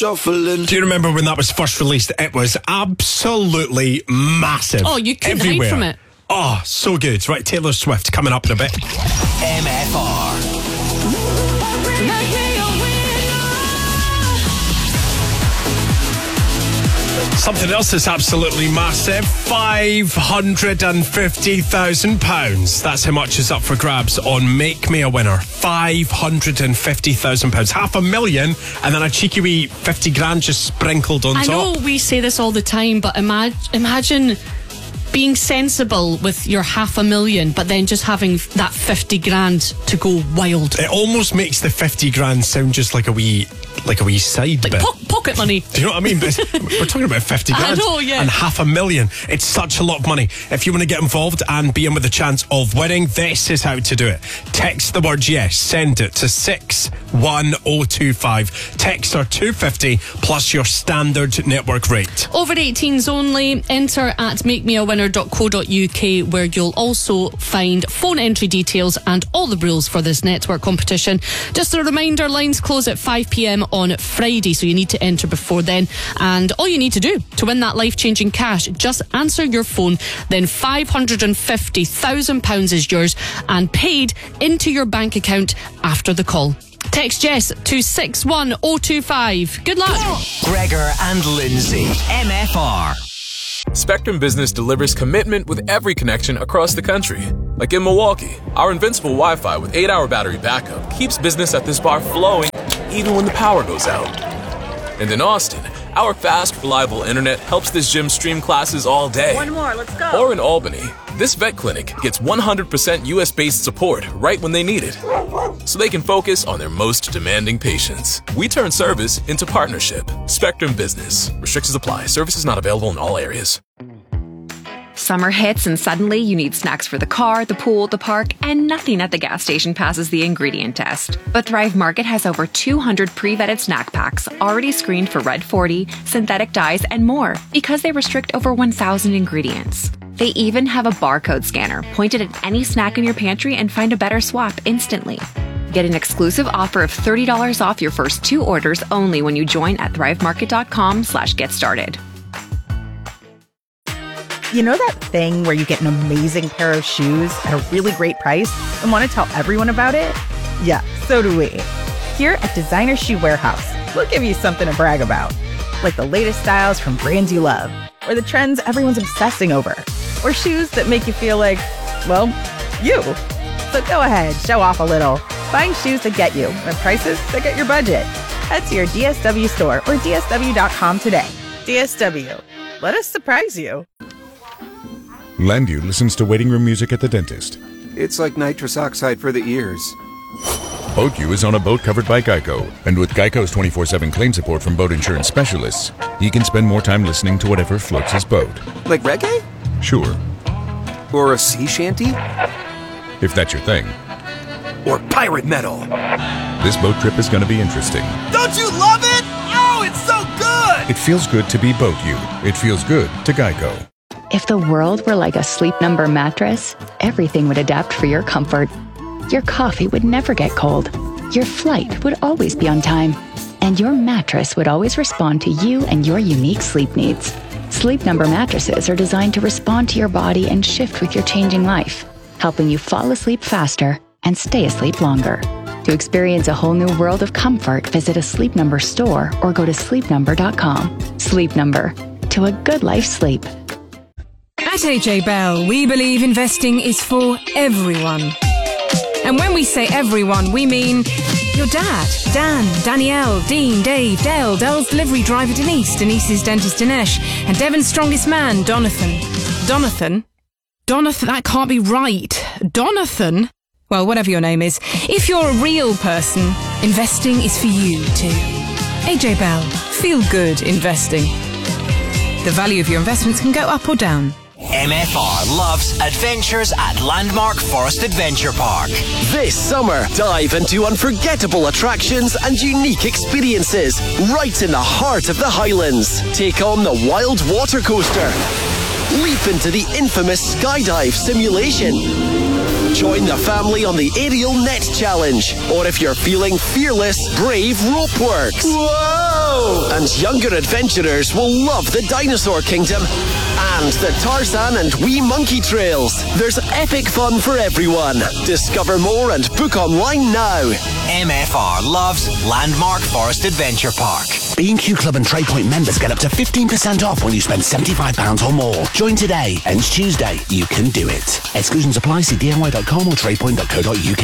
Shuffling. Do you remember when that was first released? It was absolutely massive. Oh, you couldn't everywhere. hide from it. Oh, so good. Right, Taylor Swift coming up in a bit. MFR. Something else that's absolutely massive, £550,000. That's how much is up for grabs on Make Me a Winner. £550,000. $500,000 and then a cheeky wee 50 grand just sprinkled on top. I know we say this all the time, but imagine being sensible with your $500,000, but then just having that 50 grand to go wild. It almost makes the 50 grand sound just like a wee side like bit. Pocket money. Do you know what I mean? But we're talking about 50 grand I know, yeah. and $500,000. It's such a lot of money. If you want to get involved and be in with a chance of winning, this is how to do it. Text the word yes, send it to 61025. Text or 250 plus your standard network rate. Over 18s only. Enter at makemeawinner.co.uk, where you'll also find phone entry details and all the rules for this network competition. Just a reminder, lines close at 5 p.m. on Friday, so you need to enter before then. And all you need to do to win that life-changing cash, just answer your phone, then £550,000 is yours and paid into your bank account after the call. Text Jess to 61025. Good luck. Gregor and Lindsay. MFR. Spectrum Business delivers commitment with every connection across the country. Like in Milwaukee, our invincible Wi-Fi with 8-hour battery backup keeps business at this bar flowing even when the power goes out. And in Austin, our fast, reliable internet helps this gym stream classes all day. One more, let's go. Or in Albany, this vet clinic gets 100% US-based support right when they need it, so they can focus on their most demanding patients. We turn service into partnership. Spectrum Business. Restrictions apply. Services not available in all areas. Summer hits and suddenly you need snacks for the car, the pool, the park, and nothing at the gas station passes the ingredient test. But Thrive Market has over 200 pre-vetted snack packs already screened for Red 40, synthetic dyes, and more because they restrict over 1,000 ingredients. They even have a barcode scanner pointed at any snack in your pantry and find a better swap instantly. Get an exclusive offer of $30 off your first 2 orders only when you join at thrivemarket.com/get-started. You know that thing where you get an amazing pair of shoes at a really great price and want to tell everyone about it? Yeah, so do we. Here at Designer Shoe Warehouse, we'll give you something to brag about, like the latest styles from brands you love, or the trends everyone's obsessing over, or shoes that make you feel like, well, you. So go ahead, show off a little. Find shoes that get you at prices that get your budget. Head to your DSW store or DSW.com today. DSW. Let us surprise you. Landu listens to waiting room music at the dentist. It's like nitrous oxide for the ears. BoatU is on a boat covered by Geico, and with Geico's 24/7 claim support from boat insurance specialists, he can spend more time listening to whatever floats his boat. Like reggae? Sure. Or a sea shanty? If that's your thing. Or pirate metal? This boat trip is going to be interesting. Don't you love it? Oh, it's so good! It feels good to be BoatU. It feels good to Geico. If the world were like a Sleep Number mattress, everything would adapt for your comfort. Your coffee would never get cold. Your flight would always be on time. And your mattress would always respond to you and your unique sleep needs. Sleep Number mattresses are designed to respond to your body and shift with your changing life, helping you fall asleep faster and stay asleep longer. To experience a whole new world of comfort, visit a Sleep Number store or go to sleepnumber.com. Sleep Number. To a good life's sleep. At AJ Bell, we believe investing is for everyone. And when we say everyone, we mean your dad, Dan, Danielle, Dean, Dave, Dale, Dell's delivery driver Denise, Denise's dentist Dinesh, and Devon's strongest man, Donathan. Donathan? That can't be right. Donathan? Well, whatever your name is, if you're a real person, investing is for you too. AJ Bell, feel good investing. The value of your investments can go up or down. MFR loves adventures at Landmark Forest Adventure Park. This summer, dive into unforgettable attractions and unique experiences right in the heart of the Highlands. Take on the Wild Water Coaster. Leap into the infamous skydive simulation. Join the family on the Aerial Net Challenge. Or if you're feeling fearless, brave Ropeworks. Whoa! And younger adventurers will love the Dinosaur Kingdom and the Tarzan and Wee Monkey Trails. There's epic fun for everyone. Discover more and book online now. MFR loves Landmark Forest Adventure Park. B&Q Club and TradePoint members get up to 15% off when you spend £75 or more. Join today. Ends Tuesday. You can do it. Exclusions apply. See DIY.com or tradepoint.co.uk.